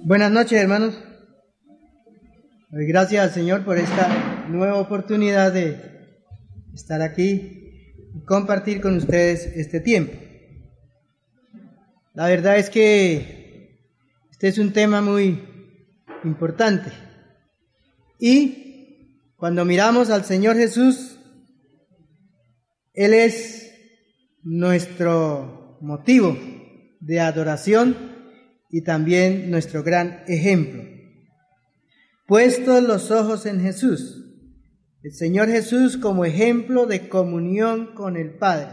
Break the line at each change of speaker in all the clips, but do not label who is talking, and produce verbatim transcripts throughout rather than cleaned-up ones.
Buenas noches, hermanos. Doy gracias al Señor por esta nueva oportunidad de estar aquí y compartir con ustedes este tiempo. La verdad es que este es un tema muy importante. Y cuando miramos al Señor Jesús, Él es nuestro motivo de adoración y también nuestro gran ejemplo. Puestos los ojos en Jesús, el Señor Jesús como ejemplo de comunión con el Padre.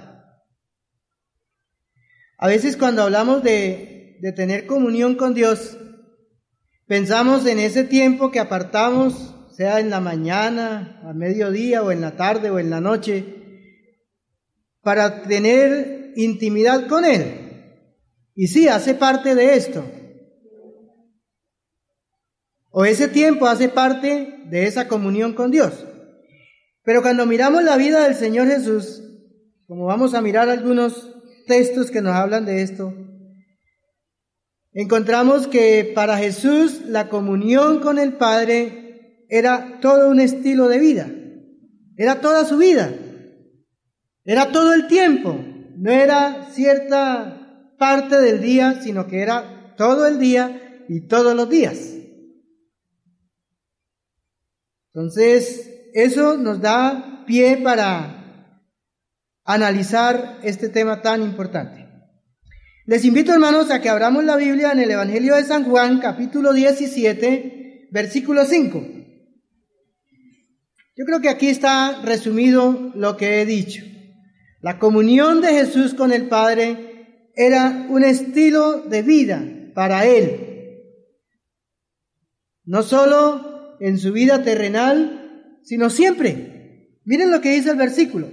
A veces cuando hablamos de, de tener comunión con Dios, pensamos en ese tiempo que apartamos, sea en la mañana, a mediodía, o en la tarde, o en la noche, para tener intimidad con Él. Y sí, hace parte de esto. O ese tiempo hace parte de esa comunión con Dios. Pero cuando miramos la vida del Señor Jesús, como vamos a mirar algunos textos que nos hablan de esto, encontramos que para Jesús la comunión con el Padre era todo un estilo de vida. Era toda su vida. Era todo el tiempo. No era cierta parte del día, sino que era todo el día y todos los días. Entonces, eso nos da pie para analizar este tema tan importante. Les invito, hermanos, a que abramos la Biblia en el Evangelio de San Juan, capítulo diecisiete, versículo cinco. Yo creo que aquí está resumido lo que he dicho. La comunión de Jesús con el Padre era un estilo de vida para Él. No solo en su vida terrenal, sino siempre. Miren lo que dice el versículo.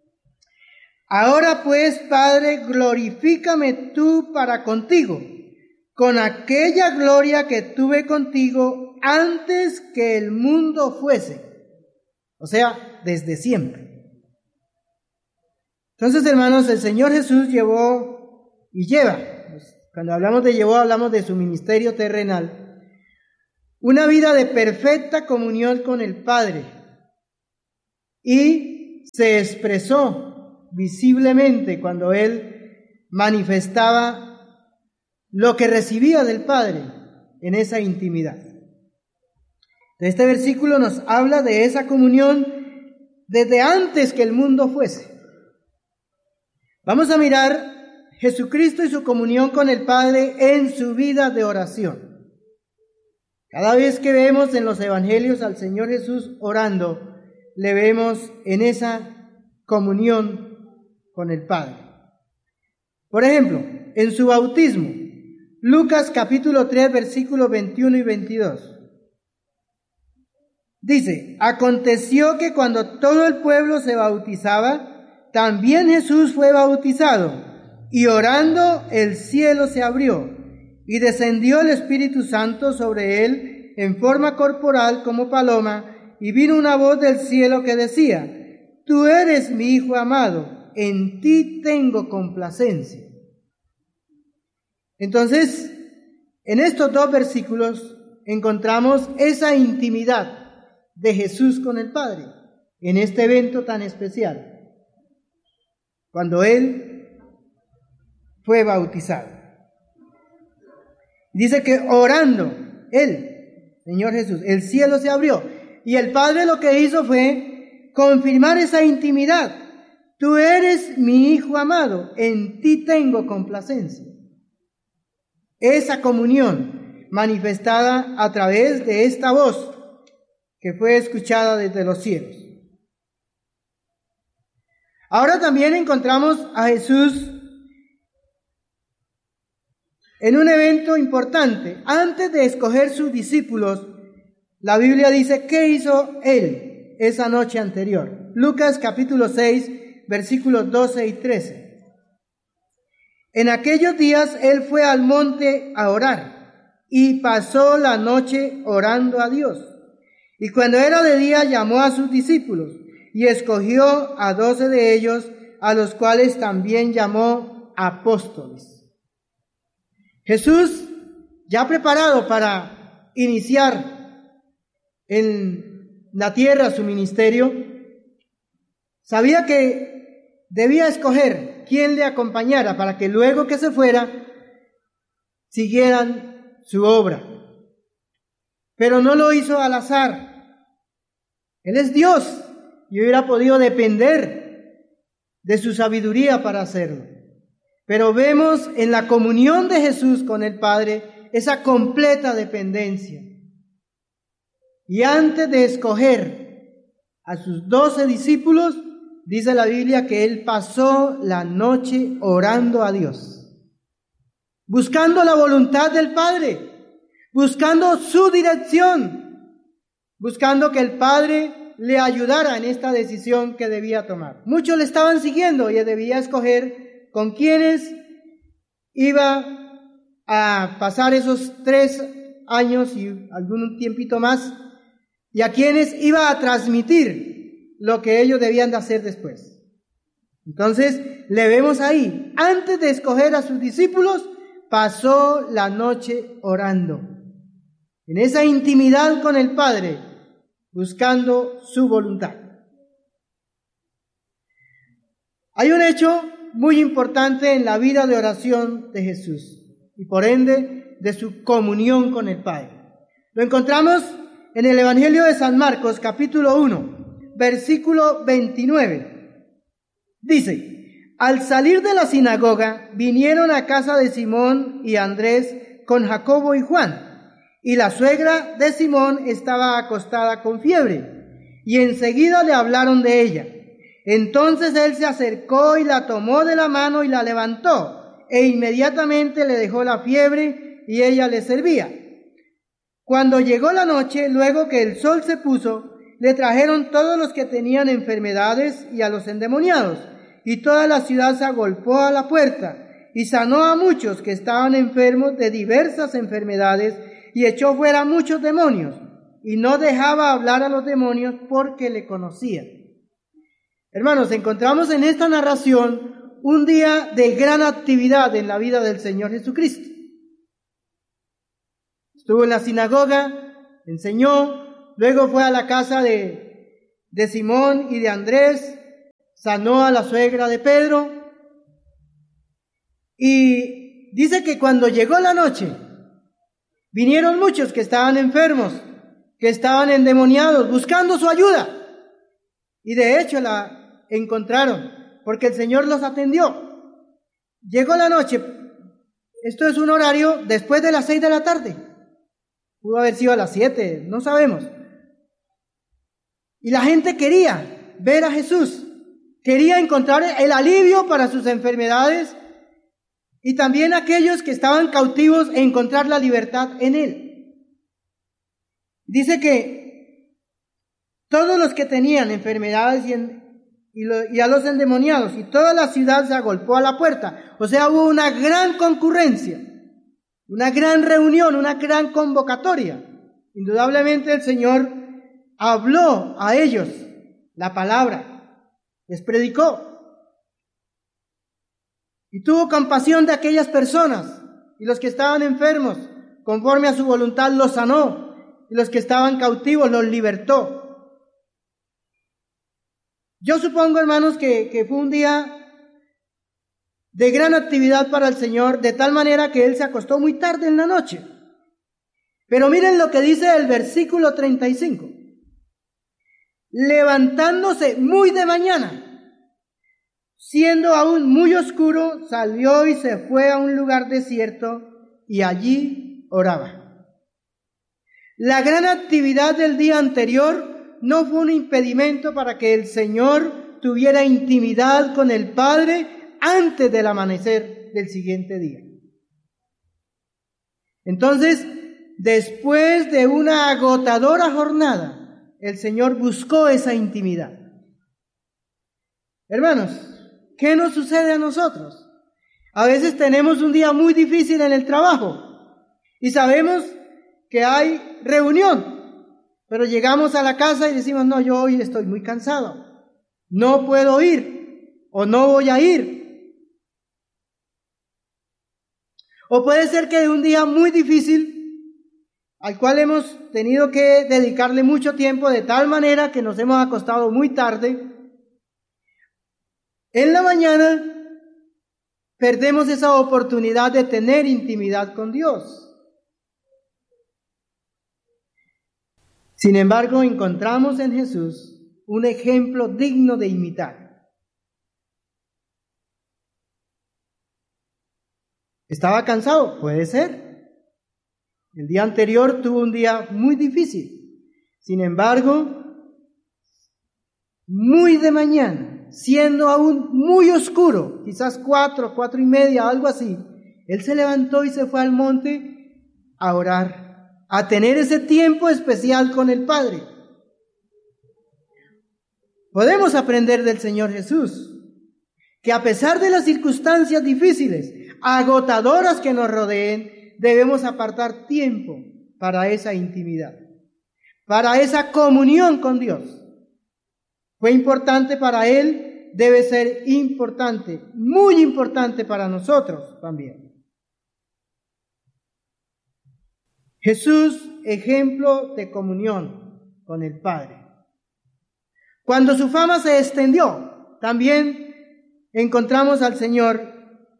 Ahora pues, Padre, glorifícame tú para contigo, con aquella gloria que tuve contigo antes que el mundo fuese. O sea, desde siempre. Entonces, hermanos, el Señor Jesús llevó y lleva, cuando hablamos de llevó, hablamos de su ministerio terrenal, una vida de perfecta comunión con el Padre, y se expresó visiblemente cuando Él manifestaba lo que recibía del Padre en esa intimidad. Este versículo nos habla de esa comunión desde antes que el mundo fuese. Vamos a mirar Jesucristo y su comunión con el Padre en su vida de oración. Cada vez que vemos en los evangelios al Señor Jesús orando, le vemos en esa comunión con el Padre. Por ejemplo, en su bautismo, Lucas capítulo tres, versículos veintiuno y veintidós. Dice, aconteció que cuando todo el pueblo se bautizaba, también Jesús fue bautizado. Y orando, el cielo se abrió, y descendió el Espíritu Santo sobre él en forma corporal como paloma, y vino una voz del cielo que decía, tú eres mi Hijo amado, en ti tengo complacencia. Entonces, en estos dos versículos encontramos esa intimidad de Jesús con el Padre, en este evento tan especial, cuando Él fue bautizado. Dice que orando, Él, Señor Jesús, el cielo se abrió. Y el Padre lo que hizo fue confirmar esa intimidad. Tú eres mi Hijo amado, en ti tengo complacencia. Esa comunión manifestada a través de esta voz que fue escuchada desde los cielos. Ahora también encontramos a Jesús en un evento importante. Antes de escoger sus discípulos, la Biblia dice, ¿qué hizo Él esa noche anterior? Lucas capítulo seis, versículos doce y trece. En aquellos días Él fue al monte a orar, y pasó la noche orando a Dios. Y cuando era de día llamó a sus discípulos, y escogió a doce de ellos, a los cuales también llamó apóstoles. Jesús ya preparado para iniciar en la tierra su ministerio, sabía que debía escoger quién le acompañara para que luego que se fuera, siguieran su obra. Pero no lo hizo al azar. Él es Dios y hubiera podido depender de su sabiduría para hacerlo. Pero vemos en la comunión de Jesús con el Padre esa completa dependencia. Y antes de escoger a sus doce discípulos, dice la Biblia que él pasó la noche orando a Dios, buscando la voluntad del Padre, buscando su dirección, buscando que el Padre le ayudara en esta decisión que debía tomar. Muchos le estaban siguiendo y él debía escoger con quienes iba a pasar esos tres años y algún tiempito más, y a quienes iba a transmitir lo que ellos debían de hacer después. Entonces, le vemos ahí, antes de escoger a sus discípulos, pasó la noche orando, en esa intimidad con el Padre, buscando su voluntad. Hay un hecho muy importante en la vida de oración de Jesús y por ende de su comunión con el Padre. Lo encontramos en el Evangelio de San Marcos, capítulo uno, versículo veintinueve. Dice: al salir de la sinagoga, vinieron a casa de Simón y Andrés con Jacobo y Juan, y la suegra de Simón estaba acostada con fiebre, y enseguida le hablaron de ella. Entonces él se acercó y la tomó de la mano y la levantó, e inmediatamente le dejó la fiebre y ella le servía. Cuando llegó la noche, luego que el sol se puso, le trajeron todos los que tenían enfermedades y a los endemoniados, y toda la ciudad se agolpó a la puerta, y sanó a muchos que estaban enfermos de diversas enfermedades, y echó fuera muchos demonios, y no dejaba hablar a los demonios porque le conocían. Hermanos, encontramos en esta narración un día de gran actividad en la vida del Señor Jesucristo. Estuvo en la sinagoga, enseñó, luego fue a la casa de, de Simón y de Andrés, sanó a la suegra de Pedro, y dice que cuando llegó la noche, vinieron muchos que estaban enfermos, que estaban endemoniados, buscando su ayuda, y de hecho la encontraron, porque el Señor los atendió. Llegó la noche, esto es un horario después de las seis de la tarde, pudo haber sido a las siete, no sabemos. Y la gente quería ver a Jesús, quería encontrar el alivio para sus enfermedades, y también aquellos que estaban cautivos encontrar la libertad en Él. Dice que todos los que tenían enfermedades y en Y, lo, y a los endemoniados, y toda la ciudad se agolpó a la puerta. O sea, hubo una gran concurrencia, una gran reunión, una gran convocatoria. Indudablemente el Señor habló a ellos la palabra, les predicó, y tuvo compasión de aquellas personas, y los que estaban enfermos, conforme a su voluntad, los sanó, y los que estaban cautivos, los libertó. Yo supongo, hermanos, que, que fue un día de gran actividad para el Señor, de tal manera que Él se acostó muy tarde en la noche. Pero miren lo que dice el versículo treinta y cinco. Levantándose muy de mañana, siendo aún muy oscuro, salió y se fue a un lugar desierto y allí oraba. La gran actividad del día anterior no fue un impedimento para que el Señor tuviera intimidad con el Padre antes del amanecer del siguiente día. Entonces, después de una agotadora jornada, el Señor buscó esa intimidad. Hermanos, ¿qué nos sucede a nosotros? A veces tenemos un día muy difícil en el trabajo y sabemos que hay reunión. Pero llegamos a la casa y decimos, no, yo hoy estoy muy cansado, no puedo ir o no voy a ir. O puede ser que de un día muy difícil, al cual hemos tenido que dedicarle mucho tiempo, de tal manera que nos hemos acostado muy tarde, en la mañana perdemos esa oportunidad de tener intimidad con Dios. Sin embargo, encontramos en Jesús un ejemplo digno de imitar. ¿Estaba cansado? Puede ser. El día anterior tuvo un día muy difícil. Sin embargo, muy de mañana, siendo aún muy oscuro, quizás cuatro, cuatro y media, algo así, él se levantó y se fue al monte a orar, a tener ese tiempo especial con el Padre. Podemos aprender del Señor Jesús que a pesar de las circunstancias difíciles, agotadoras que nos rodeen, debemos apartar tiempo para esa intimidad, para esa comunión con Dios. Fue importante para Él, debe ser importante, muy importante para nosotros también. Jesús, ejemplo de comunión con el Padre. Cuando su fama se extendió, también encontramos al Señor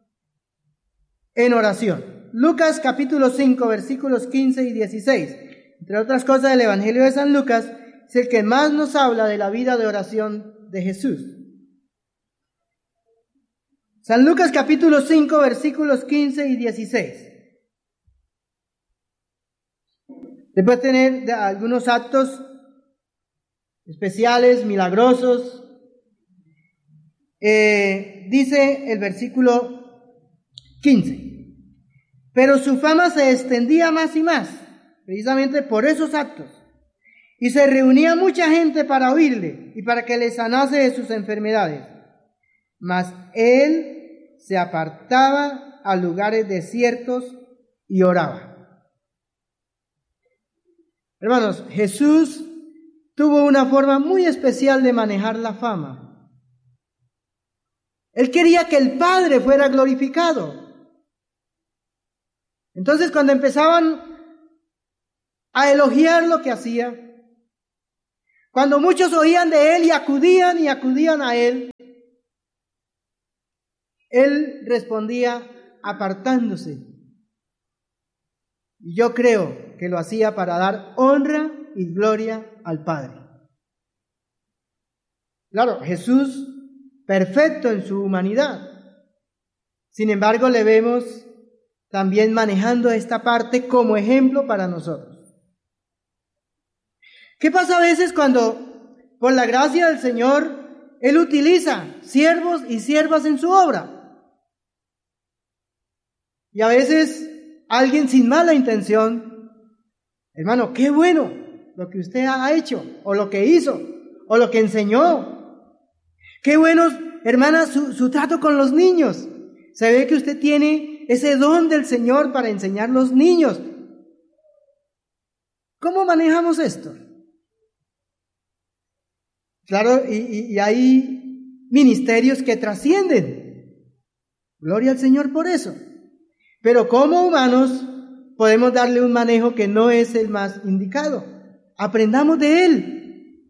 en oración. Lucas capítulo cinco, versículos quince y dieciséis. Entre otras cosas, el Evangelio de San Lucas es el que más nos habla de la vida de oración de Jesús. San Lucas capítulo cinco, versículos quince y dieciséis. Después de tener algunos actos especiales, milagrosos, eh, dice el versículo quince. Pero su fama se extendía más y más, precisamente por esos actos. Y se reunía mucha gente para oírle y para que le sanase de sus enfermedades. Mas él se apartaba a lugares desiertos y oraba. Hermanos, Jesús tuvo una forma muy especial de manejar la fama. Él quería que el Padre fuera glorificado. Entonces, cuando empezaban a elogiar lo que hacía, cuando muchos oían de él y acudían y acudían a él, él respondía apartándose. Y yo creo que lo hacía para dar honra y gloria al Padre. Claro, Jesús, perfecto en su humanidad. Sin embargo, le vemos también manejando esta parte como ejemplo para nosotros. ¿Qué pasa a veces cuando, por la gracia del Señor, Él utiliza siervos y siervas en su obra? Y a veces alguien sin mala intención, hermano, qué bueno lo que usted ha hecho, o lo que hizo, o lo que enseñó. Qué bueno, hermana, su, su trato con los niños. Se ve que usted tiene ese don del Señor para enseñar a los niños. ¿Cómo manejamos esto? Claro, y, y, y hay ministerios que trascienden. Gloria al Señor por eso. Pero como humanos podemos darle un manejo que no es el más indicado. Aprendamos de Él.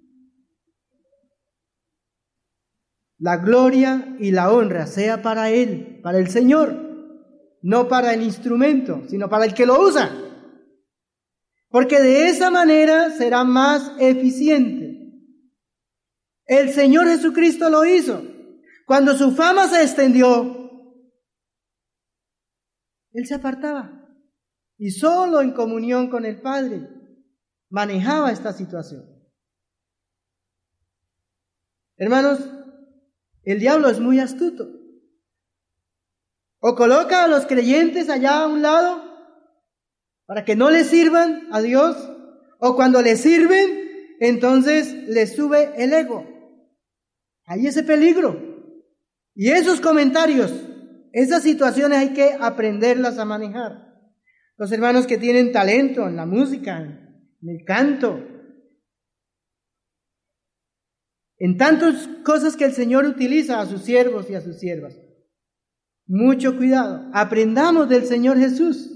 La gloria y la honra sea para Él, para el Señor. No para el instrumento, sino para el que lo usa. Porque de esa manera será más eficiente. El Señor Jesucristo lo hizo. Cuando su fama se extendió, Él se apartaba. Y solo en comunión con el Padre manejaba esta situación. Hermanos, el diablo es muy astuto. O coloca a los creyentes allá a un lado para que no les sirvan a Dios, o cuando les sirven, entonces les sube el ego. Hay ese peligro. Y esos comentarios, esas situaciones hay que aprenderlas a manejar. Los hermanos que tienen talento en la música, en el canto, en tantas cosas que el Señor utiliza a sus siervos y a sus siervas. Mucho cuidado. Aprendamos del Señor Jesús.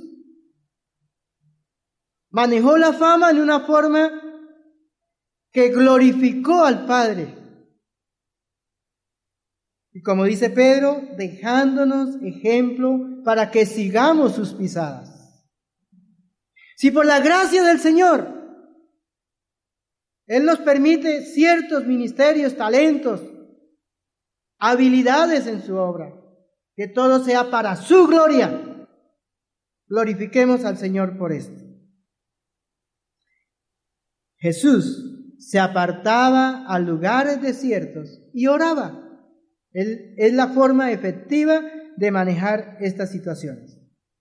Manejó la fama en una forma que glorificó al Padre. Y como dice Pedro, dejándonos ejemplo para que sigamos sus pisadas. Si por la gracia del Señor Él nos permite ciertos ministerios, talentos, habilidades en su obra, que todo sea para su gloria, glorifiquemos al Señor por esto. Jesús se apartaba a lugares desiertos y oraba. Él, es la forma efectiva de manejar estas situaciones.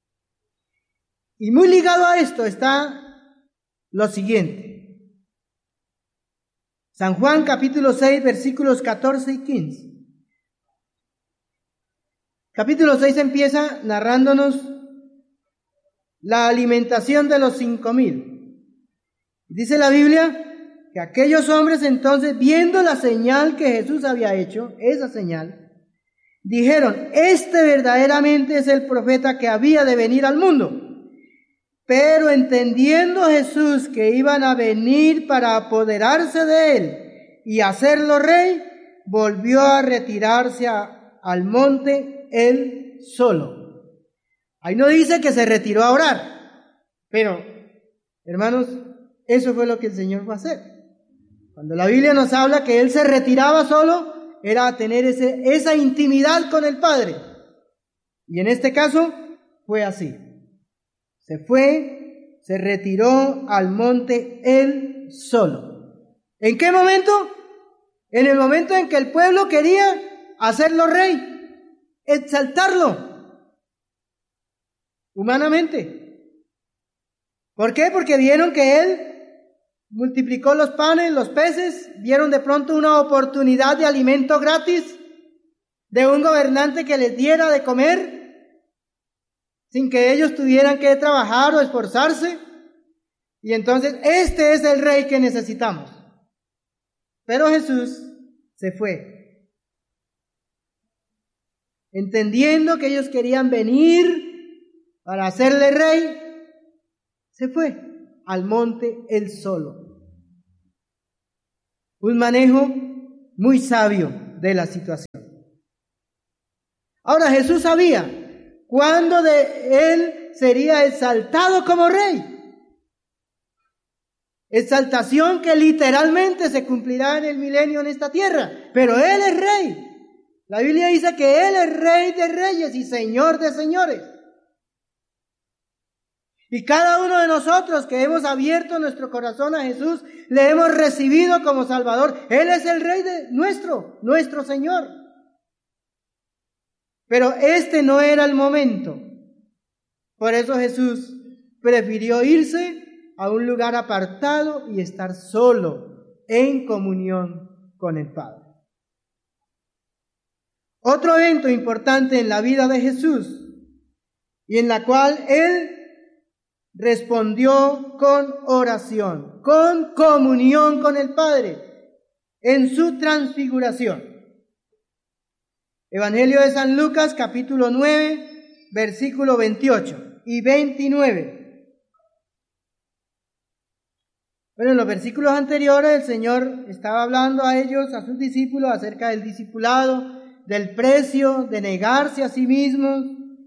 Y muy ligado a esto está lo siguiente. San Juan capítulo seis, versículos catorce y quince. Capítulo seis empieza narrándonos la alimentación de los cinco mil. Dice la Biblia que aquellos hombres entonces, viendo la señal que Jesús había hecho, esa señal, dijeron: este verdaderamente es el profeta que había de venir al mundo. Pero entendiendo Jesús que iban a venir para apoderarse de él y hacerlo rey, volvió a retirarse a, al monte él solo. Ahí no dice que se retiró a orar, pero, hermanos, eso fue lo que el Señor fue a hacer. Cuando la Biblia nos habla que él se retiraba solo, era a tener ese, esa intimidad con el Padre. Y en este caso fue así. Se fue, se retiró al monte él solo. ¿En qué momento? En el momento en que el pueblo quería hacerlo rey, exaltarlo humanamente. ¿Por qué? Porque vieron que él multiplicó los panes, los peces, vieron de pronto una oportunidad de alimento gratis, de un gobernante que les diera de comer, sin que ellos tuvieran que trabajar o esforzarse. Y entonces, este es el rey que necesitamos. Pero Jesús se fue, entendiendo que ellos querían venir para hacerle rey, se fue al monte él solo. Un manejo muy sabio de la situación. Ahora, Jesús sabía cuándo de él sería exaltado como rey. Exaltación que literalmente se cumplirá en el milenio en esta tierra. Pero él es rey. La Biblia dice que él es rey de reyes y señor de señores. Y cada uno de nosotros que hemos abierto nuestro corazón a Jesús, le hemos recibido como Salvador. Él es el Rey de nuestro, nuestro Señor. Pero este no era el momento. Por eso Jesús prefirió irse a un lugar apartado y estar solo en comunión con el Padre. Otro evento importante en la vida de Jesús y en la cual Él respondió con oración, con comunión con el Padre, en su transfiguración. Evangelio de San Lucas, capítulo nueve, versículo veintiocho y veintinueve. Bueno, en los versículos anteriores el Señor estaba hablando a ellos, a sus discípulos, acerca del discipulado, del precio, de negarse a sí mismos,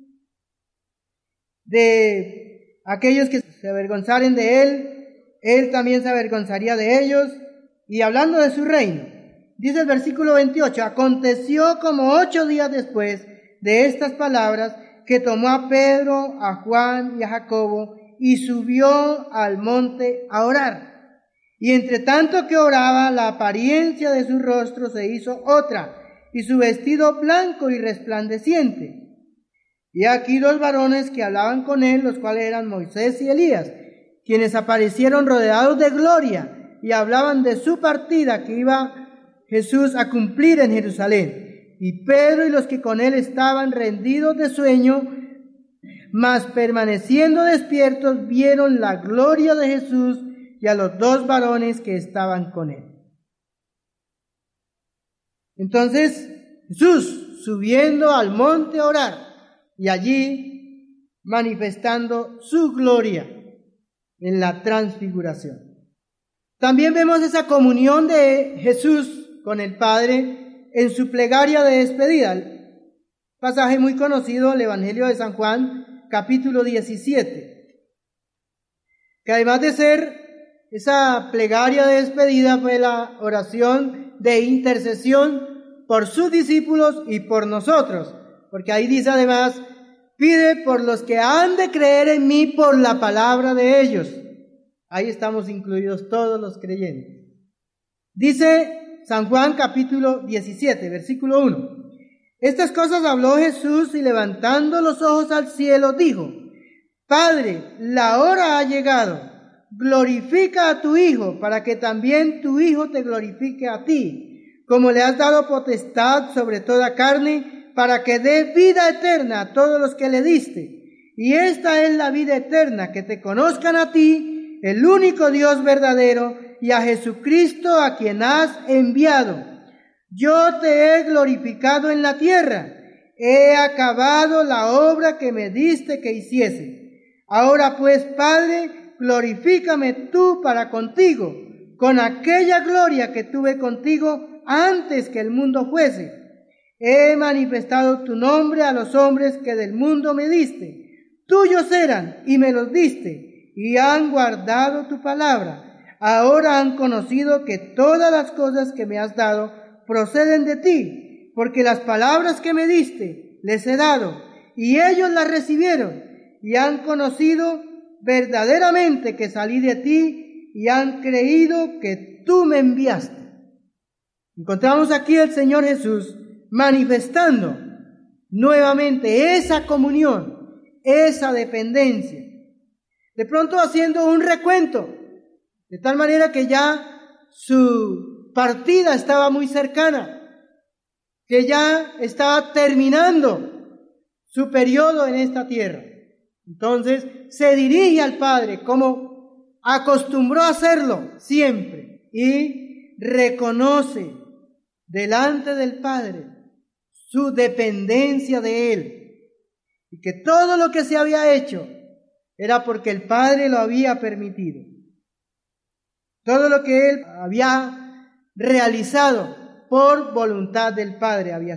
de aquellos que se avergonzaren de Él, Él también se avergonzaría de ellos, y hablando de su reino. Dice el versículo veintiocho, aconteció como ocho días después de estas palabras, que tomó a Pedro, a Juan y a Jacobo, y subió al monte a orar. Y entre tanto que oraba, la apariencia de su rostro se hizo otra, y su vestido blanco y resplandeciente. Y aquí dos varones que hablaban con él, los cuales eran Moisés y Elías, quienes aparecieron rodeados de gloria y hablaban de su partida que iba Jesús a cumplir en Jerusalén. Y Pedro y los que con él estaban rendidos de sueño, mas permaneciendo despiertos, vieron la gloria de Jesús y a los dos varones que estaban con él. Entonces, Jesús, subiendo al monte a orar, y allí manifestando su gloria en la transfiguración. También vemos esa comunión de Jesús con el Padre en su plegaria de despedida. Pasaje muy conocido, el Evangelio de San Juan, capítulo diecisiete, que además de ser esa plegaria de despedida, fue la oración de intercesión por sus discípulos y por nosotros, porque ahí dice además, pide por los que han de creer en mí por la palabra de ellos. Ahí estamos incluidos todos los creyentes. Dice San Juan capítulo diecisiete, versículo uno. Estas cosas habló Jesús y levantando los ojos al cielo dijo, Padre, la hora ha llegado, glorifica a tu Hijo para que también tu Hijo te glorifique a ti, como le has dado potestad sobre toda carne, para que dé vida eterna a todos los que le diste. Y esta es la vida eterna, que te conozcan a ti, el único Dios verdadero, y a Jesucristo a quien has enviado. Yo te he glorificado en la tierra, he acabado la obra que me diste que hiciese. Ahora pues, Padre, glorifícame tú para contigo, con aquella gloria que tuve contigo antes que el mundo fuese. He manifestado tu nombre a los hombres que del mundo me diste. Tuyos eran y me los diste, y han guardado tu palabra. Ahora han conocido que todas las cosas que me has dado proceden de ti, porque las palabras que me diste les he dado, y ellos las recibieron, y han conocido verdaderamente que salí de ti, y han creído que tú me enviaste. Encontramos aquí al Señor Jesús manifestando nuevamente esa comunión, esa dependencia. De pronto haciendo un recuento, de tal manera que ya su partida estaba muy cercana, que ya estaba terminando su periodo en esta tierra. Entonces se dirige al Padre como acostumbró a hacerlo siempre y reconoce delante del Padre su dependencia de Él y que todo lo que se había hecho era porque el Padre lo había permitido. Todo lo que Él había realizado por voluntad del Padre había